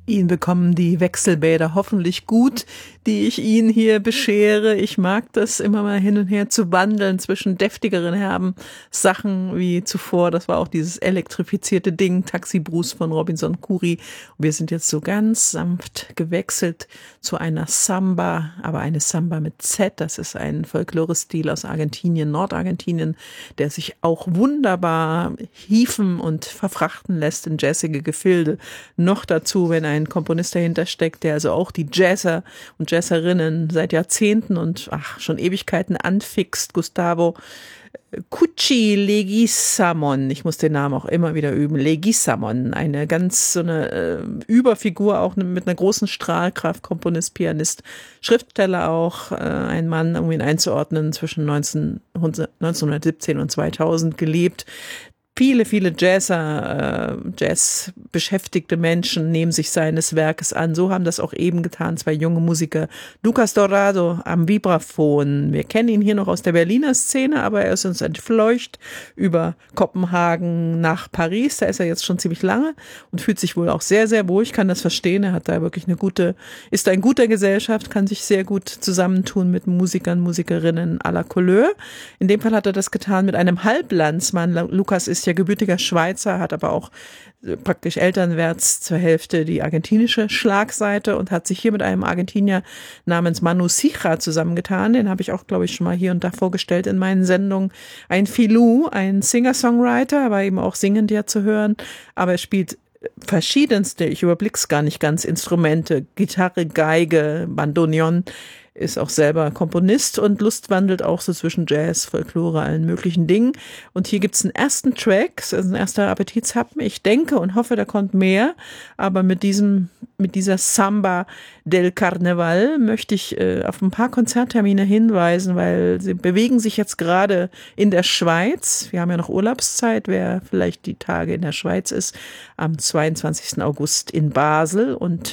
Ihn bekommen die Wechselbäder hoffentlich gut, die ich Ihnen hier beschere. Ich mag das immer mal hin und her zu wandeln zwischen deftigeren herben Sachen wie zuvor. Das war auch dieses elektrifizierte Ding, Taxi Bruce von Robinson Curi. Und wir sind jetzt so ganz sanft gewechselt zu einer Samba, aber eine Samba mit Z. Das ist ein Folklore-Stil aus Argentinien, Nordargentinien, der sich auch wunderbar hieven und verfrachten lässt in jazzige Gefilde. Noch dazu, wenn ein Komponist dahinter steckt, der also auch die Jazzer und Jazzerinnen seit Jahrzehnten und schon Ewigkeiten anfixt. Gustavo Cucci Leguizamón, ich muss den Namen auch immer wieder üben, Leguizamón, eine ganz so eine Überfigur, auch mit einer großen Strahlkraft, Komponist, Pianist, Schriftsteller auch, ein Mann, um ihn einzuordnen, zwischen 1917 und 2000 gelebt. Viele Jazz-beschäftigte Menschen nehmen sich seines Werkes an. So haben das auch eben getan zwei junge Musiker. Lucas Dorado am Vibraphon. Wir kennen ihn hier noch aus der Berliner Szene, aber er ist uns entfleucht über Kopenhagen nach Paris. Da ist er jetzt schon ziemlich lange und fühlt sich wohl auch sehr, sehr wohl. Ich kann das verstehen. Er hat da wirklich ist in guter Gesellschaft, kann sich sehr gut zusammentun mit Musikern, Musikerinnen à la Couleur. In dem Fall hat er das getan mit einem Halblandsmann. Lucas ist ja gebürtiger Schweizer, hat aber auch praktisch elternwärts zur Hälfte die argentinische Schlagseite und hat sich hier mit einem Argentinier namens Manu Sija zusammengetan. Den habe ich auch, glaube ich, schon mal hier und da vorgestellt in meinen Sendungen. Ein Filou, ein Singer-Songwriter, war eben auch singend ja zu hören, aber er spielt verschiedenste, ich überblick's gar nicht ganz, Instrumente, Gitarre, Geige, Bandoneon, ist auch selber Komponist und lustwandelt auch so zwischen Jazz, Folklore, allen möglichen Dingen. Und hier gibt's einen ersten Track, das ist ein erster Appetitshappen. Ich denke und hoffe, da kommt mehr, aber mit dieser Samba del Carnaval möchte ich auf ein paar Konzerttermine hinweisen, weil sie bewegen sich jetzt gerade in der Schweiz. Wir haben ja noch Urlaubszeit, wer vielleicht die Tage in der Schweiz ist, am 22. August in Basel und